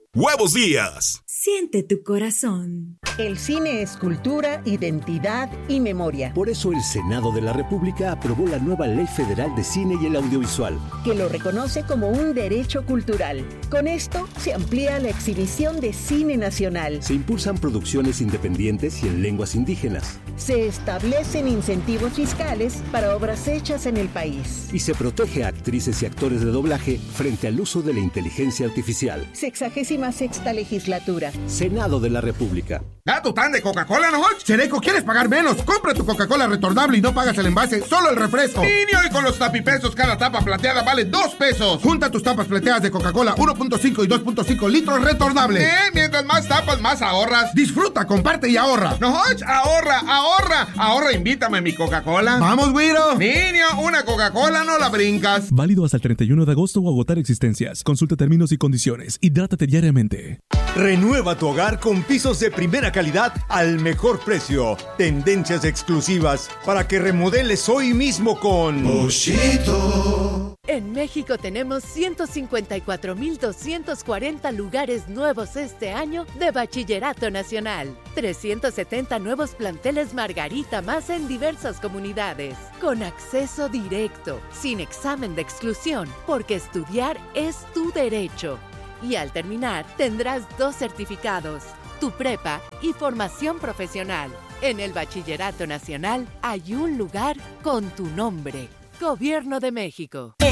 Huevos Díaz. Siente tu corazón. El cine es cultura, identidad y memoria. Por eso el Senado de la República aprobó la nueva Ley Federal de Cine y el Audiovisual, que lo reconoce como un derecho cultural. Con esto se amplía la exhibición de cine nacional. Se impulsan producciones independientes y en lenguas indígenas. Se establecen incentivos fiscales para obras hechas en el país. Y se protege a actrices y actores de doblaje frente al uso de la inteligencia artificial. 66ª legislatura. Senado de la República. ¿Da tu tan de Coca-Cola, no? Chereco, ¿quieres pagar menos? Compra tu Coca-Cola retornable y no pagas el envase, solo el refresco. Niño, y con los tapipesos cada tapa plateada vale 2 pesos. Junta tus tapas plateadas de Coca-Cola 1.5 y 2.5 litros retornables. Mientras más tapas, más ahorras. Disfruta, comparte y ahorra. No, ahorra. Ahorra, invítame a mi Coca-Cola. ¡Vamos, güiro! Niño, una Coca-Cola no la brincas. Válido hasta el 31 de agosto o agotar existencias. Consulta términos y condiciones. Hidrátate diariamente. Renueva tu hogar con pisos de primera calidad al mejor precio. Tendencias exclusivas para que remodeles hoy mismo con Moshito. En México tenemos 154,240 lugares nuevos este año de Bachillerato Nacional. 370 nuevos planteles Margarita más en diversas comunidades. Con acceso directo, sin examen de exclusión, porque estudiar es tu derecho. Y al terminar, tendrás 2 certificados, tu prepa y formación profesional. En el Bachillerato Nacional hay un lugar con tu nombre. Gobierno de México.